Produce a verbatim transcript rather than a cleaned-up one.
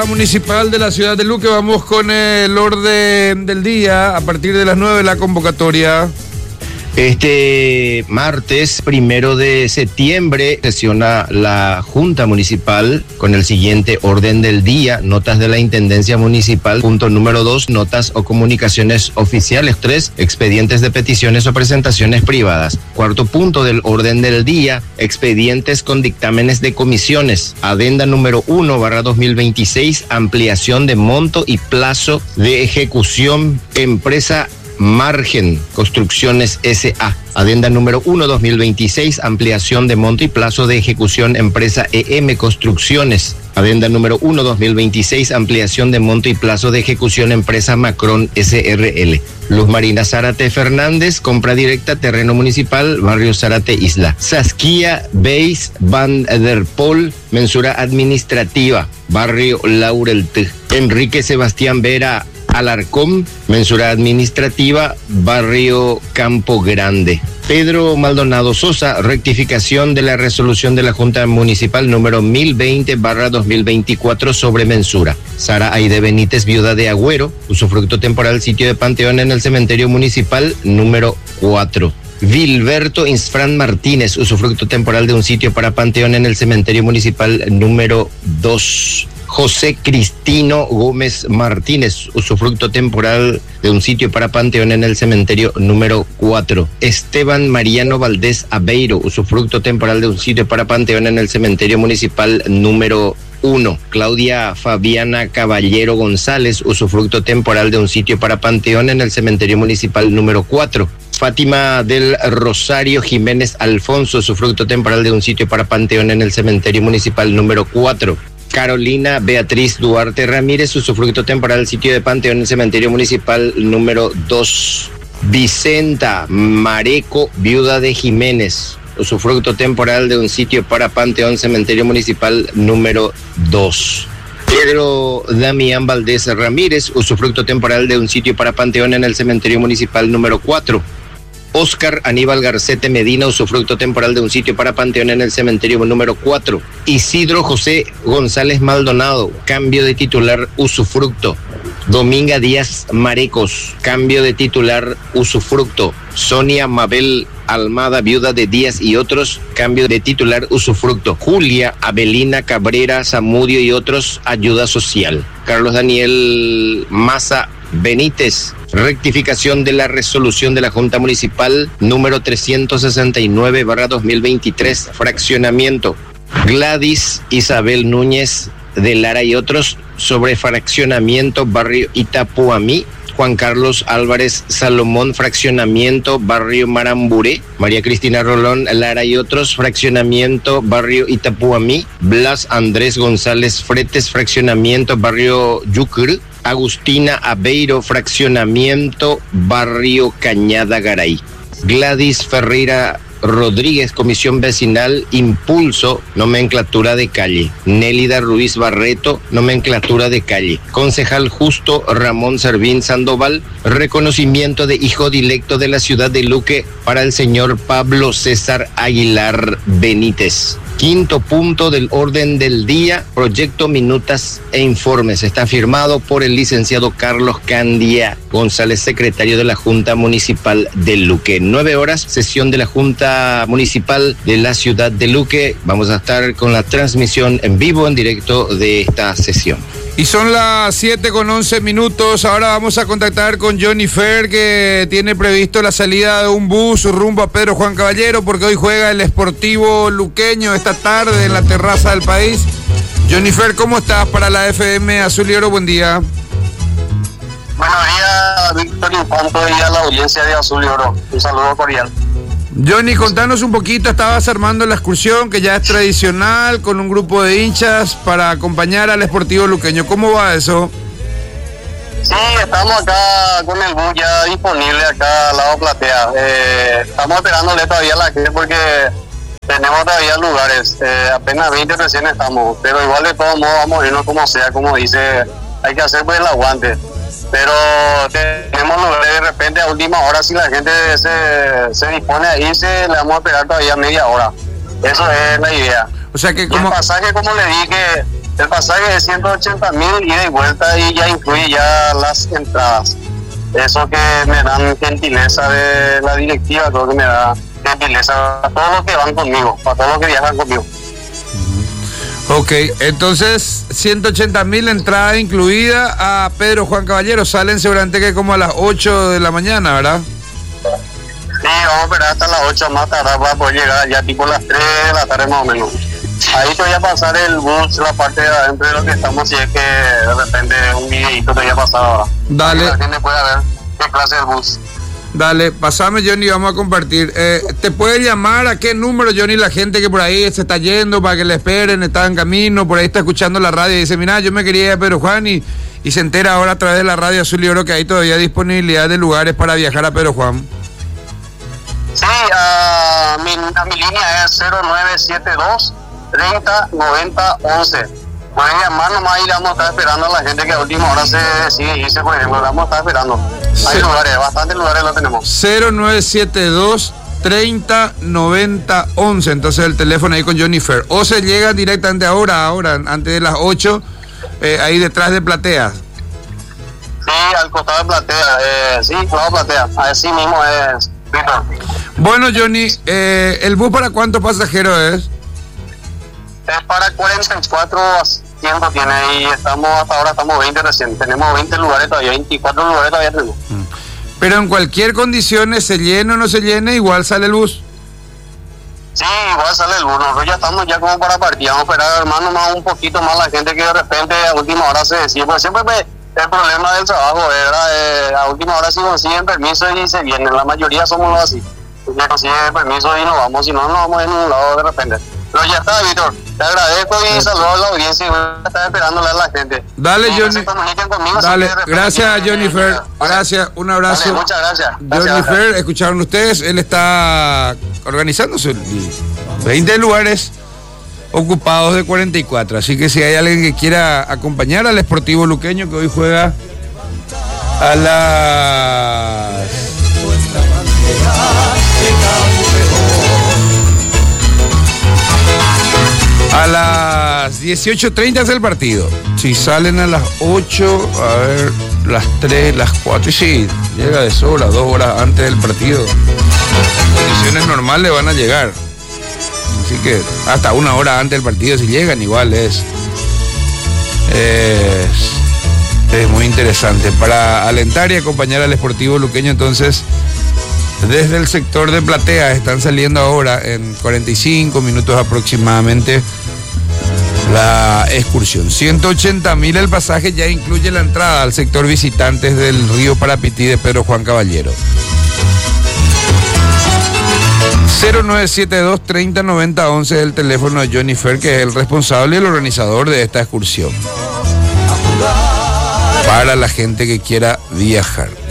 Municipal de la ciudad de Luque. Vamos con el orden del día. A partir de las nueve la convocatoria. Este martes primero de septiembre sesiona la Junta Municipal con el siguiente orden del día: notas de la Intendencia Municipal. Punto número dos, notas o comunicaciones oficiales. Tres, expedientes de peticiones o presentaciones privadas. Cuarto punto del orden del día, expedientes con dictámenes de comisiones. Adenda número uno barra dos mil veintiséis, ampliación de monto y plazo de ejecución. Empresa Margen Construcciones S A. Adenda número uno dos mil veintiséis, ampliación de monto y plazo de ejecución. Empresa E M Construcciones. Adenda número uno dos mil veintiséis, ampliación de monto y plazo de ejecución. Empresa Macron S R L. Luz Marina Zárate Fernández, compra directa, terreno municipal, barrio Zárate Isla. Saskia Beis Van der Pol, mensura administrativa, barrio Laureltej. Enrique Sebastián Vera Alarcón, mensura administrativa, barrio Campo Grande. Pedro Maldonado Sosa, rectificación de la resolución de la Junta Municipal número mil veinte barra dos mil veinticuatro sobre mensura. Sara Aide Benítez, viuda de Agüero, usufructo temporal, sitio de Panteón en el cementerio municipal número cuatro. Vilberto Insfran Martínez, usufructo temporal de un sitio para Panteón en el cementerio municipal número dos. José Cristino Gómez Martínez, usufructo temporal de un sitio para Panteón en el cementerio número cuatro. Esteban Mariano Valdés Aveiro, usufructo temporal de un sitio para Panteón en el cementerio municipal número uno. Claudia Fabiana Caballero González, usufructo temporal de un sitio para Panteón en el cementerio municipal número cuatro. Fátima del Rosario Jiménez Alfonso, usufructo temporal de un sitio para Panteón en el cementerio municipal número cuatro. Carolina Beatriz Duarte Ramírez, usufructo temporal, sitio de Panteón en el cementerio municipal número dos. Vicenta Mareco, viuda de Jiménez, usufructo temporal de un sitio para Panteón, cementerio municipal número dos. Pedro Damián Valdés Ramírez, usufructo temporal de un sitio para Panteón en el cementerio municipal número cuatro. Oscar Aníbal Garcete Medina, usufructo temporal de un sitio para Panteón en el cementerio número cuatro. Isidro José González Maldonado, cambio de titular, usufructo. Dominga Díaz Marecos, cambio de titular, usufructo. Sonia Mabel Almada, viuda de Díaz y otros, cambio de titular, usufructo. Julia Abelina Cabrera Zamudio y otros, ayuda social. Carlos Daniel Maza Benítez, rectificación de la resolución de la Junta Municipal número trescientos sesenta y nueve barra dos mil veintitrés, fraccionamiento. Gladys Isabel Núñez de Lara y otros, sobre fraccionamiento, barrio Itapuamí. Juan Carlos Álvarez Salomón, fraccionamiento, barrio Maramburé. María Cristina Rolón Lara y otros, fraccionamiento, barrio Itapuamí. Blas Andrés González Fretes, fraccionamiento, barrio Yucur. Agustina Aveiro, fraccionamiento, barrio Cañada Garay. Gladys Ferreira Rodríguez, comisión vecinal, impulso, nomenclatura de calle. Nélida Ruiz Barreto, nomenclatura de calle. Concejal Justo Ramón Servín Sandoval, reconocimiento de hijo directo de la ciudad de Luque para el señor Pablo César Aguilar Benítez. Quinto punto del orden del día, proyecto, minutas e informes. Está firmado por el licenciado Carlos Candia González, secretario de la Junta Municipal de Luque. Nueve horas, sesión de la Junta Municipal de la ciudad de Luque. Vamos a estar con la transmisión en vivo, en directo de esta sesión. Y son las siete con once minutos. Ahora vamos a contactar con Johnny Fer, que tiene previsto la salida de un bus rumbo a Pedro Juan Caballero, porque hoy juega el Sportivo Luqueño esta tarde en la terraza del país. Johnny Fer, ¿cómo estás para la F M Azul y Oro? Buen día. Buenos días, Víctor Infante, y a la audiencia de Azul y Oro. Un saludo cordial. Johnny, contanos un poquito. Estabas armando la excursión que ya es tradicional con un grupo de hinchas para acompañar al Sportivo Luqueño. ¿Cómo va eso? Sí, estamos acá con el bus ya disponible acá al lado Platea. Eh, estamos esperándole todavía a la gente porque tenemos todavía lugares. Eh, apenas veinte recién estamos, pero igual de todos modos vamos a irnos como sea, como dice, hay que hacer pues el aguante. Pero tenemos lugares de repente a última hora, si la gente se, se dispone a irse, le vamos a esperar todavía media hora. Eso es la idea. O sea que y como... el pasaje, como le dije, El pasaje es ciento ochenta mil ida y vuelta y ya incluye ya las entradas. Eso que me dan gentileza de la directiva, creo que me da gentileza a todos los que van conmigo, a todos los que viajan conmigo. Ok, entonces ciento ochenta mil entrada incluida a Pedro Juan Caballero. Salen seguramente que como a las ocho de la mañana, ¿verdad? Sí, vamos a esperar hasta las ocho más tarde para poder llegar ya tipo las tres de la tarde más o menos. Ahí te voy a pasar el bus, la parte de adentro de lo que estamos, si es que de repente un videito te voy a pasar ahora. Dale. La gente puede ver qué clase de bus. Dale, pasame, Johnny, vamos a compartir. Eh, ¿Te puede llamar a qué número, Johnny, la gente que por ahí se está yendo para que le esperen, está en camino, por ahí está escuchando la radio y dice, mira, yo me quería ir a Pedro Juan y, y se entera ahora a través de la radio Azul y Oro que hay todavía disponibilidad de lugares para viajar a Pedro Juan? Sí, uh, mi, a mi línea es cero nueve siete dos, treinta, noventa, once. Pueden llamar nomás y le vamos a estar esperando a la gente que a última hora se decide irse, por ejemplo, le vamos a estar esperando. Hay lugares, bastantes lugares lo tenemos. cero nueve siete dos, treinta, noventa, once. Entonces el teléfono ahí con Johnny Fer. O se llega directamente ahora, ahora, antes de las ocho, eh, ahí detrás de Platea. Sí, al costado de Platea, eh, sí, claro, Platea. Así mismo es, Víctor. Bueno, Johnny, eh, ¿el bus para cuántos pasajeros es? Es para cuarenta y cuatro asientos tiene y estamos, hasta ahora estamos veinte recién. Tenemos veinte lugares todavía, veinticuatro lugares todavía tenemos. Pero en cualquier condición, se llene o no se llene, igual sale el bus. Sí, igual sale el bus. Nosotros ya estamos ya como para partir. Vamos a esperar, hermano, más un poquito más la gente que de repente a última hora se decide. Porque siempre me, el problema del trabajo era eh, a última hora si consiguen permiso y se vienen. La mayoría somos los así. Ya consiguen permiso y nos vamos, si no, nos vamos en un lado de repente. Pero ya está, Víctor. Te agradezco y saludo a la audiencia y voy a estar esperándole a la gente. Dale, y Johnny. Conmigo, Dale, si gracias, Jennifer. Gracias, un abrazo. Dale, muchas gracias. gracias Jennifer, gracias. escucharon ustedes, él está organizándose veinte lugares ocupados de cuarenta y cuatro. Así que si hay alguien que quiera acompañar al Sportivo Luqueño, que hoy juega a las A las dieciocho treinta es el partido. Si salen a las ocho, a ver, las tres, las cuatro, y sí, llega de sobra, dos horas antes del partido. En condiciones normales van a llegar. Así que hasta una hora antes del partido, si llegan, igual es, es, es muy interesante. Para alentar y acompañar al Sportivo Luqueño, entonces, desde el sector de Platea están saliendo ahora en cuarenta y cinco minutos aproximadamente la excursión. ciento ochenta mil el pasaje, ya incluye la entrada al sector visitantes del río Parapití de Pedro Juan Caballero. cero nueve siete dos, treinta, noventa, once es el teléfono de Johnny Fer, que es el responsable y el organizador de esta excursión para la gente que quiera viajar.